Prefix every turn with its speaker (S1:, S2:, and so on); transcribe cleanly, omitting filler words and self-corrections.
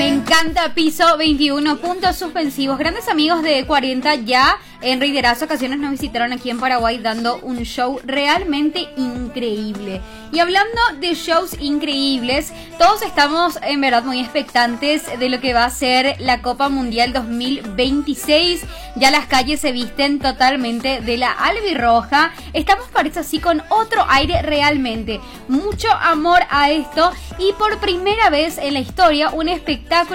S1: Me encanta Piso 21, puntos suspensivos. Grandes amigos de 40 ya en reiteradas ocasiones nos visitaron aquí en Paraguay dando un show realmente increíble. Y hablando de shows increíbles, todos estamos en verdad muy expectantes de lo que va a ser la Copa Mundial 2026. Ya las calles se visten totalmente de la albirroja. Estamos, parece así, con otro aire realmente. Mucho amor a esto y por primera vez en la historia un espectáculo